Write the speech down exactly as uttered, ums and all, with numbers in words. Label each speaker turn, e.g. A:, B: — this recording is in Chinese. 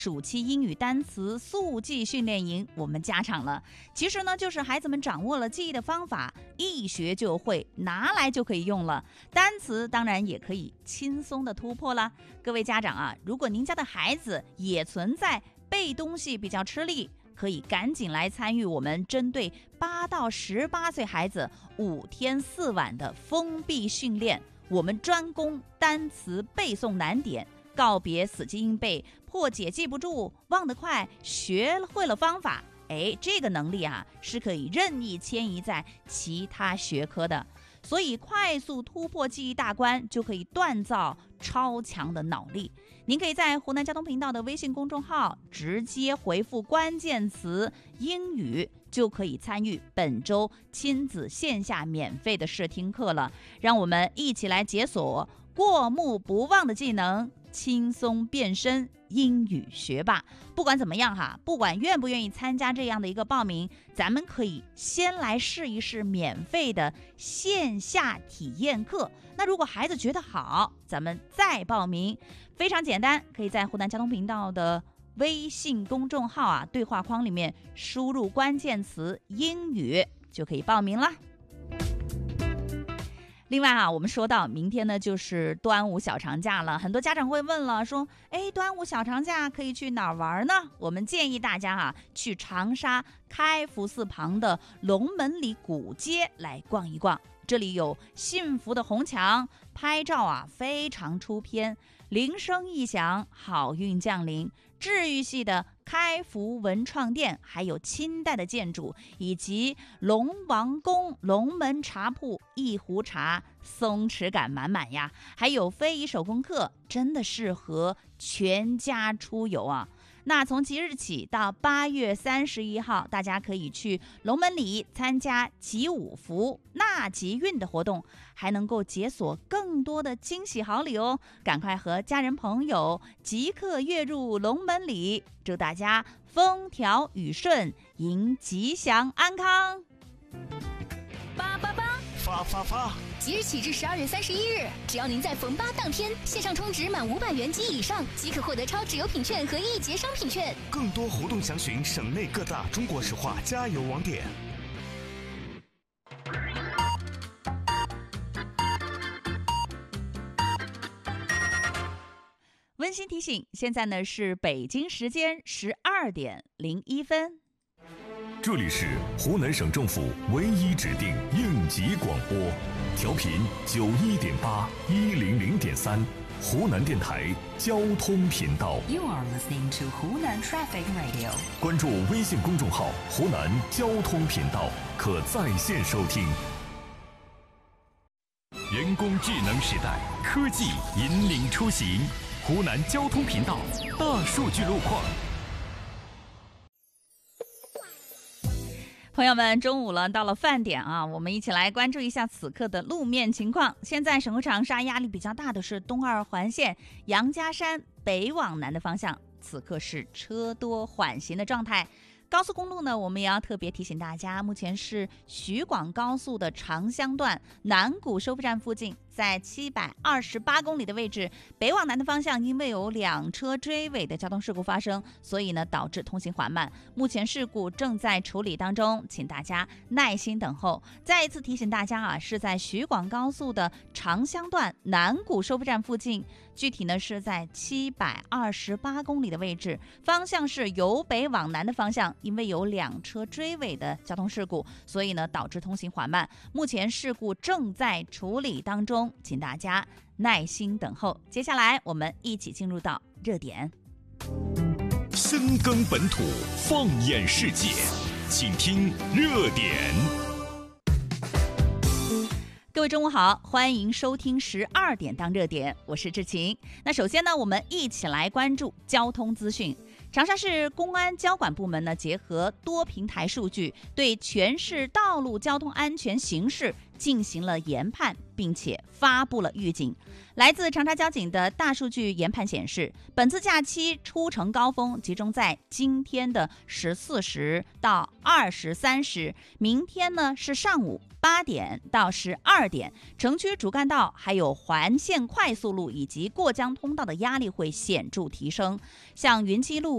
A: 暑期英语单词速记训练营我们加场了。其实呢，就是孩子们掌握了记忆的方法，一学就会，拿来就可以用了。单词当然也可以轻松的突破啦。各位家长啊，如果您家的孩子也存在背东西比较吃力，可以赶紧来参与我们针对八到十八岁孩子五天四晚的封闭训练。我们专攻单词背诵难点，告别死记硬背，破解记不住，忘得快，学会了方法。哎，这个能力啊，是可以任意迁移在其他学科的。所以快速突破记忆大关，就可以锻造超强的脑力。您可以在湖南交通频道的微信公众号直接回复关键词英语，就可以参与本周亲子线下免费的试听课了。让我们一起来解锁过目不忘的技能，轻松变身英语学霸。不管怎么样哈，不管愿不愿意参加这样的一个报名，咱们可以先来试一试免费的线下体验课。那如果孩子觉得好，咱们再报名。非常简单，可以在湖南交通频道的微信公众号啊对话框里面输入关键词英语，就可以报名了。另外啊，我们说到明天呢就是端午小长假了，很多家长会问了，说哎，端午小长假可以去哪儿玩呢？我们建议大家啊去长沙开福寺旁的龙门里古街来逛一逛，这里有幸福的红墙，拍照啊非常出片，铃声一响，好运降临，治愈系的开福文创店，还有清代的建筑，以及龙王宫龙门茶铺一壶茶，松弛感满满呀。还有非遗手工课，真的适合全家出游啊。那从即日起到八月三十一号，大家可以去龙门里参加集五福纳吉运的活动，还能够解锁更多的惊喜好礼哦！赶快和家人朋友即刻跃入龙门里，祝大家风调雨顺，迎吉祥安康。
B: 八八八
C: 发发发！
B: 即日起至十二月三十一日，只要您在逢八当天线上充值满五百元及以上，即可获得超值优品券和一节商品券。
C: 更多活动详询省内各大中国石化加油网点。
A: 温馨提醒，现在呢是北京时间十二点零一分。
D: 这里是湖南省政府唯一指定应急广播，调频九一点八一零零点三，湖南电台交通频道。
E: You are listening to 湖南 Traffic Radio。
D: 关注微信公众号“湖南交通频道”，可在线收听。人工智能时代，科技引领出行。湖南交通频道大数据路况。
A: 朋友们，中午了，到了饭点啊，我们一起来关注一下此刻的路面情况。现在省会长沙压力比较大的是东二环线杨家山北往南的方向，此刻是车多缓行的状态。高速公路呢，我们也要特别提醒大家，目前是徐广高速的长乡段南谷收费站附近，在七百二十八公里的位置，北往南的方向因为有两车追尾的交通事故发生，所以呢导致通行缓慢。目前事故正在处理当中，请大家耐心等候。再一次提醒大家啊，是在徐广高速的长乡段南谷收费站附近，具体呢是在七百二十八公里的位置，方向是由北往南的方向，因为有两车追尾的交通事故，所以呢导致通行缓慢。目前事故正在处理当中，请大家耐心等候。接下来我们一起进入到热点。
D: 深耕本土，放眼世界，请听热点。
A: 各位中午好，欢迎收听十二点当热点，我是志晴。那首先呢，我们一起来关注交通资讯。长沙市公安交管部门呢，结合多平台数据，对全市道路交通安全形势进行了研判， 并且发布了预警。来自长沙交警的大数据研判显示，本次假期出城高峰集中在今天的十四时到二十三时，明天呢是上午八点到十二点，城区主干道还有环线快速路以及过江通道的压力会显著提升，像云栖路